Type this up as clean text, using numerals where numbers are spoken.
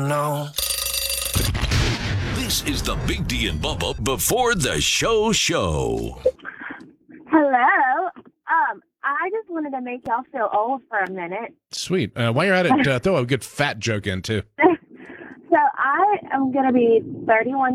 No. This is the Big D and Bubba before the show. Hello. I just wanted to make y'all feel old for a minute. Sweet. While you're at it, throw a good fat joke in, too. So I am going to be 31